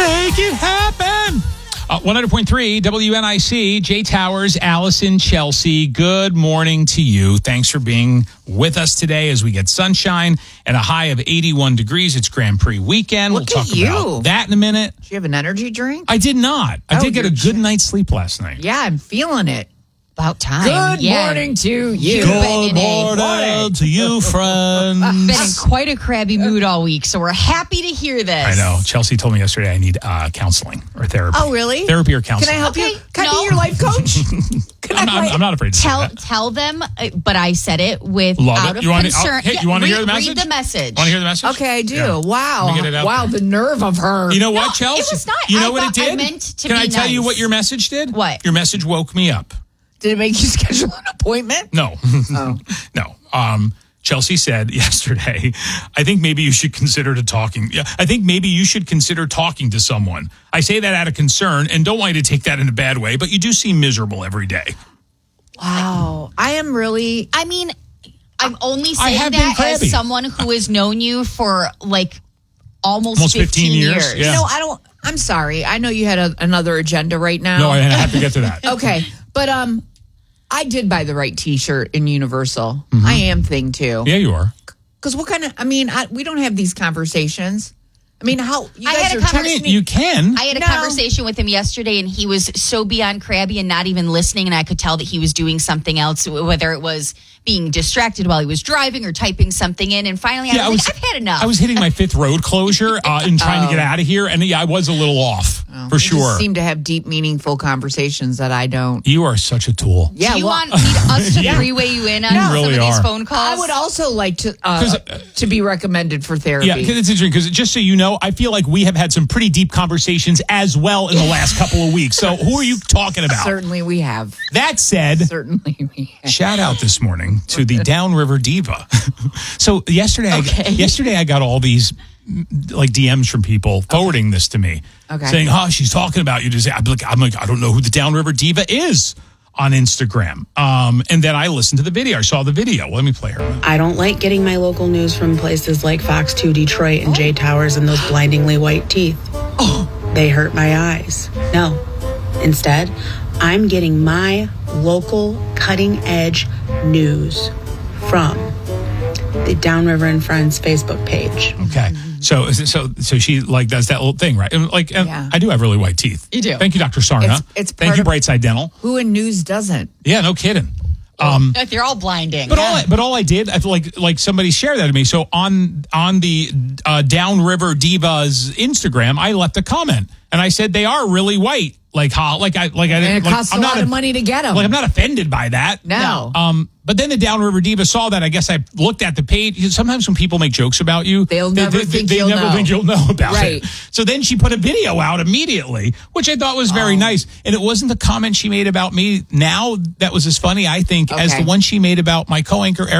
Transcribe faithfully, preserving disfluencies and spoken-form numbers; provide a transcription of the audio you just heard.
Make it happen. Uh, one hundred point three W N I C, Jay Towers, Allison, Chelsea, good morning to you. Thanks for being with us today as we get sunshine and a high of eighty-one degrees. It's Grand Prix weekend. Look we'll talk at you. about that in a minute. Do you have an energy drink? I did not. I Oh, did get a you're good ch- night's sleep last night. Yeah, I'm feeling it. About time. Good Yeah. morning to you. You've been Good in a- morning to you, friends. Been in quite a crabby mood all week, so we're happy to hear this. I know. Chelsea told me yesterday I need uh, counseling or therapy. Oh, really? Therapy or counseling. Can I help Okay, you? Can I no. be your life coach? Can I'm, I not, I'm not afraid to Tell say that. tell them, uh, but I said it with Love out it. of You want to, concern. hey, Yeah, you want to read, hear the message? Read the message. Want to hear the message? Okay, I do. Yeah. Wow. Let me get it out Wow, there. the nerve of her. You know what, No, it Chelsea? was not. You know I what it thought I did? meant to Can be I tell you nice. what your message did? What? Your message woke me up. Did it make you schedule an appointment? No. Oh. No. Um, Chelsea said yesterday, I think maybe you should consider to talking. Yeah, I think maybe you should consider talking to someone. I say that out of concern and don't want you to take that in a bad way, but you do seem miserable every day. Wow. I am really. I mean, I'm only I saying have been that crabby. as someone who has known you for like almost, Almost fifteen 15 years, years. yeah. You know, I don't. I'm sorry. I know you had a, another agenda right now. No, I have to get to that. Okay, but um, I did buy the right T-shirt in Universal. Mm-hmm. I am thing too. Yeah, you are. Because what kind of? I mean, I, we don't have these conversations. I mean, how you I guys had a are conversation- texting me? You can. I had a No. conversation with him yesterday, and he was so beyond crabby and not even listening. And I could tell that he was doing something else, whether it was being distracted while he was driving or typing something in. And finally, I, Yeah, was, like, I've had enough. I was hitting my fifth road closure uh, and trying to get out of here. And yeah, I was a little off for You sure. just seem to have deep, meaningful conversations that I don't. You are such a tool. Yeah, Do you well, want need us to Yeah. three-way you in on You some really of these are. phone calls? I would also like to uh, 'Cause, uh, to be recommended for therapy. Yeah, 'cause it's interesting because just so you know, I feel like we have had some pretty deep conversations as well in the last couple of weeks. So who are you talking about? Certainly, we have. That said, Certainly, we have. shout out this morning to the Downriver Diva. So yesterday, Okay. I, yesterday I got all these mm, like D Ms from people forwarding this to me, Okay. saying, "Oh, she's talking about you." To say, I'm like, I'm like, I don't know who the Downriver Diva is on Instagram. Um, and then I listened to the video. I saw the video. Let me play her. I don't like getting my local news from places like Fox two Detroit and Jay Towers and those blindingly white teeth. Oh, they hurt my eyes. No. Instead, I'm getting my local cutting edge news from the Downriver and Friends Facebook page. Okay. So, so, so she like does that little thing, right? And like, and Yeah. I do have really white teeth. You do. Thank you, Doctor Sarna. It's- it's Thank part you, of- Brightside Dental. Who in news doesn't? Yeah, no kidding. Um, Like, they're all blinding. But all, I, but all I did, I feel like, like somebody shared that to me. So on on the uh, Downriver Divas Instagram, I left a comment and I said they are really white, like how, like I, like I And didn't. it like, costs I'm a not lot of money to get them. Like I'm not offended by that. No. Um, but then the Downriver Diva saw that. I guess I looked at the page. Sometimes when people make jokes about you, They'll they, never they, think they you'll never know. think you'll know about Right. it. So then she put a video out immediately, which I thought was very Oh. nice. And it wasn't the comment she made about me now that was as funny, I think, as Okay. the one she made about my co-anchor Eric